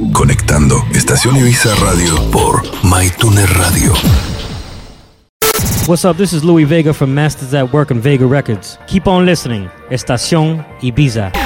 Conectando Estación Ibiza Radio por MyTuner Radio. What's up? This is Louis Vega from Masters at Work and Vega Records. Keep on listening. Estación Ibiza.